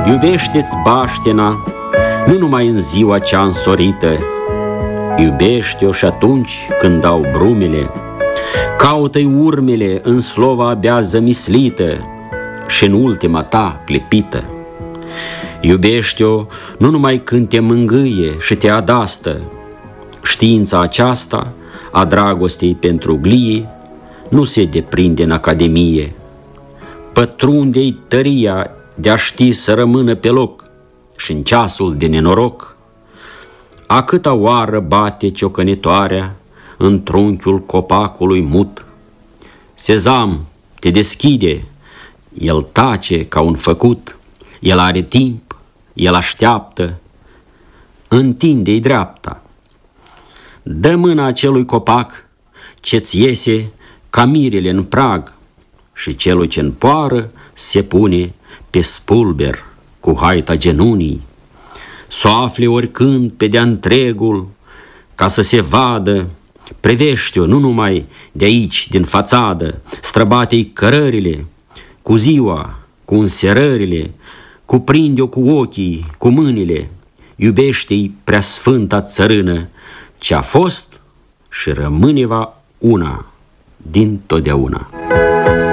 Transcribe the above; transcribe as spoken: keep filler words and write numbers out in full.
Iubește-ți baștena, nu numai în ziua cea însorită, iubește-o și atunci când dau brumele, caută-i urmele în slova abia zămislită și în ultima ta clipită. Iubește-o nu numai când te mângâie și te adastă, știința aceasta a dragostei pentru glie nu se deprinde în academie. Pătrunde-i tăria de-a ști să rămână pe loc și în ceasul de nenoroc. A câta oară bate ciocănitoarea în trunchiul copacului mut. Sezam, te deschide, el tace ca un făcut, el are timp, el așteaptă, întinde-i dreapta. Dă mâna acelui copac ce-ți iese ca mirele în prag și celui ce-n poară se pune pe spulber cu haita genunii. S-o afle oricând pe de-a întregul ca să se vadă, privește-o nu numai de aici, din fațadă, străbate-i cărările, cu ziua, cu înserările, cuprinde-o cu ochii, cu mâinile, iubește-i preasfânta țărână, ce-a fost și rămâne va una din totdeauna.